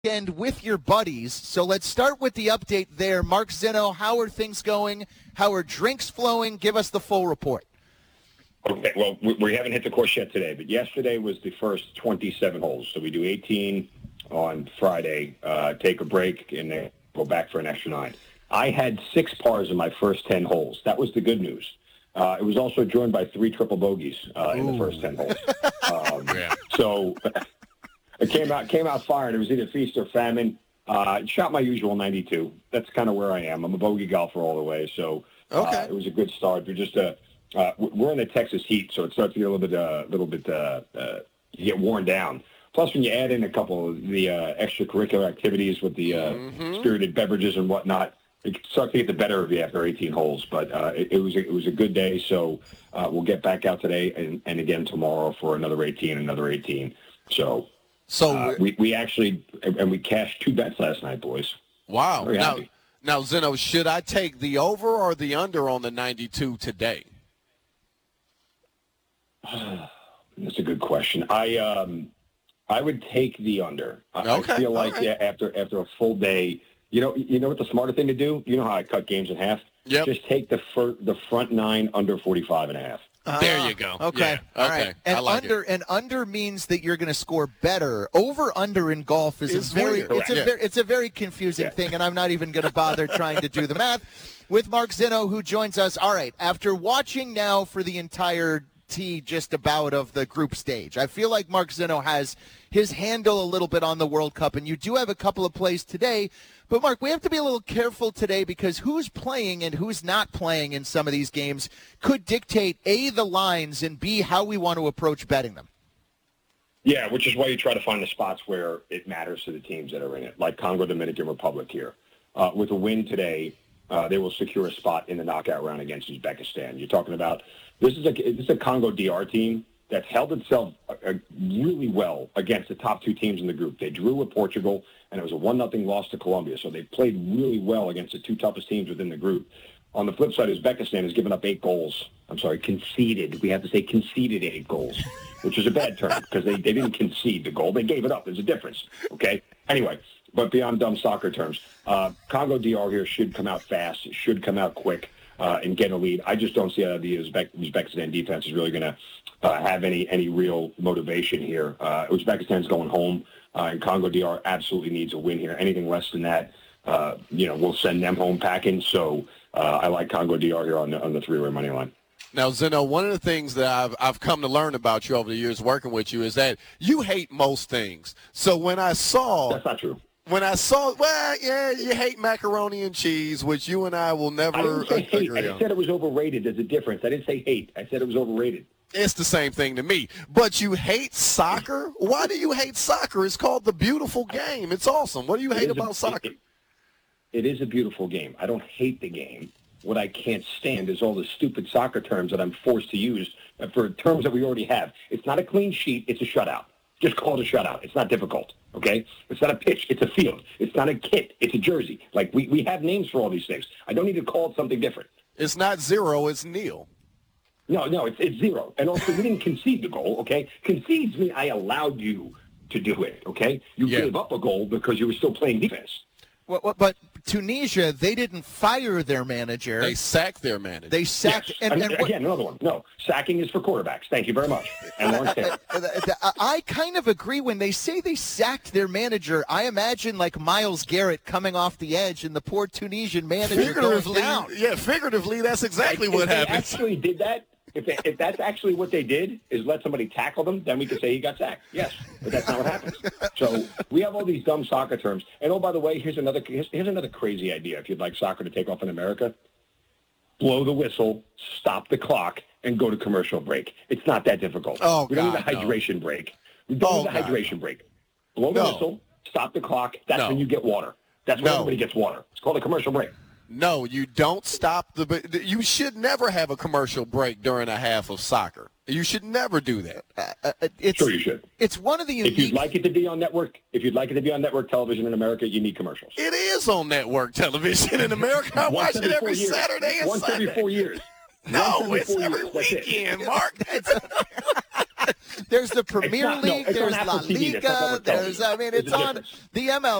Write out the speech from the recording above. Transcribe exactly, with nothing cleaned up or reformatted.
weekend with your buddies. So let's start with the update there. Mark Zinno, how are things going? How are drinks flowing? Give us the full report. Okay, well, we, we haven't hit the course yet today, but yesterday was the first twenty-seven holes. So we do eighteen on Friday, uh, take a break, and then go back for an extra nine. I had six pars in my first ten holes. That was the good news. Uh, it was also joined by three triple bogeys uh, in the first ten holes. Um, yeah. So it came out came out firing. It was either feast or famine. Uh, shot my usual ninety-two. That's kind of where I am. I'm a bogey golfer all the way, so uh, okay. It was a good start. We're just a uh, we're in the Texas heat, so it starts to get a little bit a uh, little bit uh, uh, you get worn down. Plus, when you add in a couple of the uh, extracurricular activities with the uh, mm-hmm. spirited beverages and whatnot, it starts to get the better of you after eighteen holes. But uh, it, it was a, it was a good day, so uh, we'll get back out today and, and again tomorrow for another eighteen, another eighteen. So, so uh, we we actually and we cashed two bets last night, boys. Wow! Very now, happy. now, Zinno, should I take the over or the under on the ninety-two today? That's a good question. I um. I would take the under. Okay. I feel like right. yeah, after after a full day, you know, you know what the smarter thing to do? You know how I cut games in half? Yep. Just take the fir- the front nine under forty-five and a half. Uh, there you go. Okay. Yeah. All okay. right. And I like under it. and under means that you're going to score better. Over under in golf is It's a very weird. it's a Yeah. very it's a very confusing Yeah. thing, and I'm not even going to bother trying to do the math. With Mark Zinno, who joins us. All right. After watching now for the entire T just about of the group stage, I feel like Mark Zinno has his handle a little bit on the World Cup, and you do have a couple of plays today. But, Mark, we have to be a little careful today because who's playing and who's not playing in some of these games could dictate, A, the lines, and, B, how we want to approach betting them. Yeah, which is why you try to find the spots where it matters to the teams that are in it, like Congo, Dominican Republic here. Uh, with a win today, uh, they will secure a spot in the knockout round against Uzbekistan. You're talking about this is a this is a Congo D R team that's held itself uh, really well against the top two teams in the group. They drew with Portugal, and it was a one nothing loss to Colombia. So they played really well against the two toughest teams within the group. On the flip side, Uzbekistan has given up eight goals. I'm sorry, conceded. We have to say conceded eight goals, which is a bad term because they, they didn't concede the goal. They gave it up. There's a difference, okay? Anyway, but beyond dumb soccer terms, uh, Congo D R here should come out fast, should come out quick. Uh, and get a lead. I just don't see how the Uzbek, Uzbekistan defense is really going to uh, have any any real motivation here. Uh, Uzbekistan's going home, uh, and Congo D R absolutely needs a win here. Anything less than that, uh, you know, we'll send them home packing. So uh, I like Congo D R here on the on the three-way money line. Now, Zinno, one of the things that I've I've come to learn about you over the years working with you is that you hate most things. So when I saw that's not true. When I saw, well, yeah, you hate macaroni and cheese, which you and I will never I didn't say hate. agree I just on. said it was overrated. There's a difference. I didn't say hate. I said it was overrated. It's the same thing to me. But you hate soccer? Why do you hate soccer? It's called the beautiful game. It's awesome. What do you It hate is a- about soccer? It, it is a beautiful game. I don't hate the game. What I can't stand is all the stupid soccer terms that I'm forced to use for terms that we already have. It's not a clean sheet. It's a shutout. Just call it a shutout. It's not difficult, okay? It's not a pitch. It's a field. It's not a kit. It's a jersey. Like, we, we have names for all these things. I don't need to call it something different. It's not zero. It's nil. No, no, it's, it's zero. And also, we didn't concede the goal, okay? Concedes mean I allowed you to do it, okay? You Yeah. gave up a goal because you were still playing defense. Well, but Tunisia, they didn't fire their manager. They sacked their manager. They sacked. Yes. And, and, and again, what, another one. No, sacking is for quarterbacks. Thank you very much. And Lawrence Taylor. I kind of agree when they say they sacked their manager. I imagine like Myles Garrett coming off the edge and the poor Tunisian manager going Figuratively, down. yeah, figuratively, that's exactly if what they happened. actually did that, if, they, if that's actually what they did, is let somebody tackle them, then we could say he got sacked. Yes, but that's not what happens. So we have all these dumb soccer terms. And oh, by the way, here's another here's, here's another crazy idea. If you'd like soccer to take off in America, blow the whistle, stop the clock, and go to commercial break. It's not that difficult. Oh, we don't God, need a no. hydration break. We don't Oh, need a God. hydration break. Blow the No. whistle, stop the clock. That's No. when you get water. That's when No. everybody gets water. It's called a commercial break. No, you don't stop the. You should never have a commercial break during a half of soccer. You should never do that. Uh, uh, it's, Sure you should. It's one of the unique. If you'd like it to be on network, if you'd like it to be on network television in America, you need commercials. It is on network television in America. I watch it every years. Saturday and Once Sunday. every four years. No, Once it's four every years. That's it. weekend, Mark. there's the Premier It's not- no, League, it's on there's Apple La T V, that's not Liga, what there's, television. I mean, There's it's a on difference. the M L